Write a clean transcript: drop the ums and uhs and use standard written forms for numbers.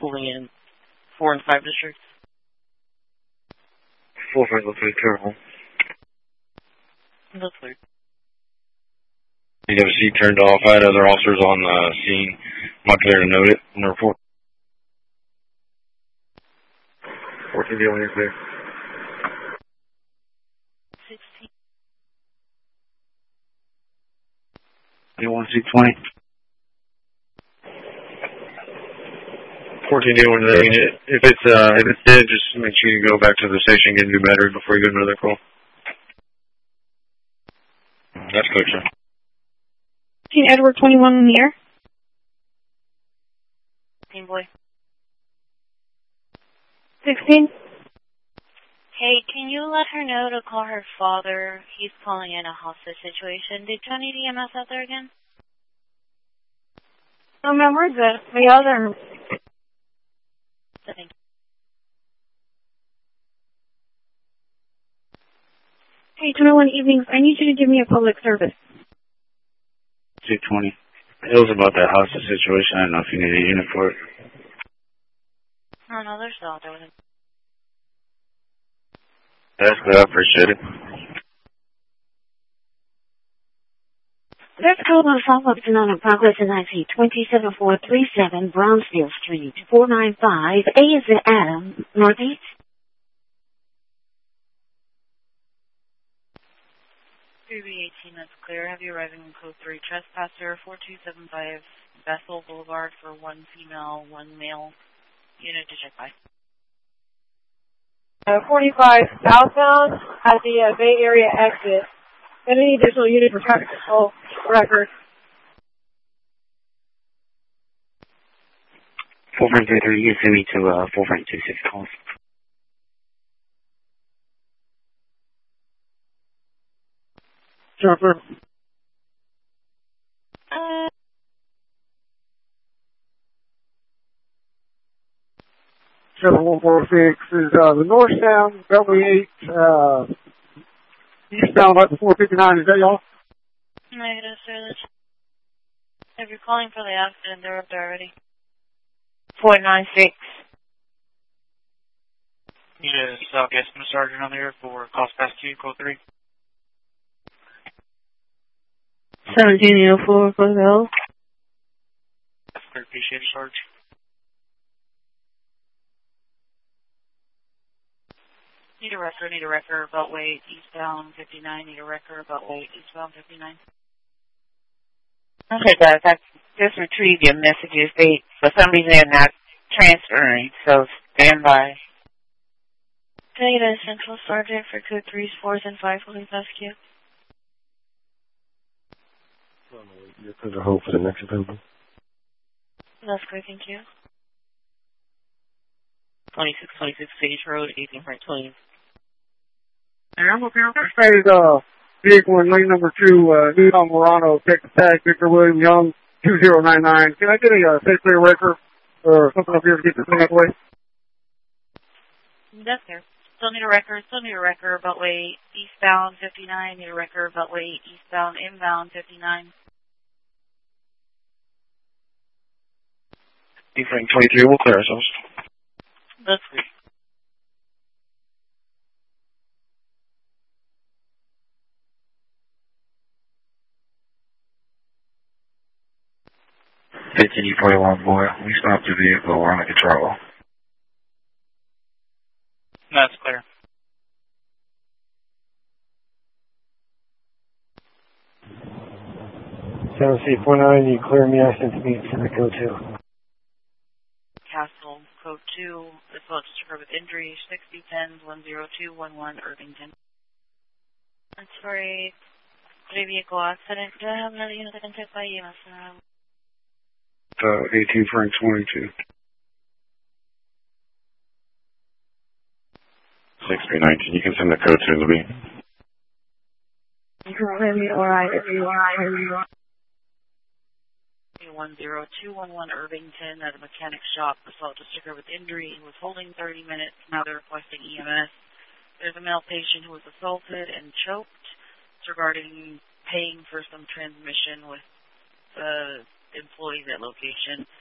pulling in 4 and 5 districts. 4 Franklin 3, clear home. That's clear. DWC turned off. I had other officers on the scene. I'm not clear to note it in the report. 14 deal when you're clear. 16. A1 C20. 14 deal when you're there. If it's dead, just make sure you go back to the station and get a new battery before you go to another call. That's clear, sir. Edward 21 in the air. Team boy. 16. Hey, can you let her know to call her father? He's calling in a hostage situation. Did Johnny DMS out there again? No, man, we're good. The other. Thank you. Hey, 21 evenings, I need you to give me a public service. 220. It was about that hostage situation. I don't know if you need a unit for it. Oh, no, they're still out there with him. That's good. I appreciate it. There's a call on follow-up tonight on progress in IP 27437 Brownsville Street, 495 A is in Adam, Northeast. 3B18, that's clear. Have you arriving in code 3. Trespasser 4275 Bethel Boulevard for 1 female, 1 male. Unit to check by. 45 southbound at the Bay Area exit. Any additional unit for traffic control record? 4 Frank 33, you can send me to 4 Frank 26 calls. Jumper. 7146 is the northbound, Beltway 8, eastbound right before 59. Is that y'all? Negative, sir. If you're calling for the accident, they're up there already. 496. Need a Southwest Sergeant on there for cost past 2, code 3. 1704, Closell. That's clear. Appreciate it, Sarge. Need a wrecker, Beltway eastbound 59. Need a wrecker, Beltway eastbound 59. Okay, guys, I just retrieved your messages. For some reason, they're not transferring, so stand by. Negative, Central Sergeant for code 3's 4th and 5 police rescue. You're put a hold for the next available. That's great, thank you. 2626 Sage Road, 18 Frank 20. And I'm looking at vehicle in lane number 2, Neon Morano, Texas Tag, Victor William Young, 2099. Can I get a safe clear record or something up here to get this thing out of the way? That's there. Still need a wrecker, Beltway eastbound 59. Need a wrecker, Beltway eastbound inbound 59. Frank 23, we'll clear ourselves. That's great. E41 boy, we stopped the vehicle, we're under control. That's clear. Seven C49, you clear me, I sent me to the code 2. Castle, code 2, as well as district with injury, 6010-10211 Irvington. That's for a vehicle accident. Do I have another unit that can check by you, Mr. 18 Frank 22. 6319, you can send the code to me. Alright. 10211 Irvington at a mechanic shop. Assault district with injury. He was holding 30 minutes. Now they're requesting EMS. There's a male patient who was assaulted and choked. It's regarding paying for some transmission with the employees at location.